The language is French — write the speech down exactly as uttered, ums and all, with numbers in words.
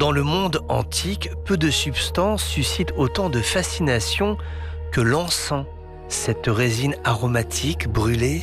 Dans le monde antique, peu de substances suscitent autant de fascination que l'encens. Cette résine aromatique brûlée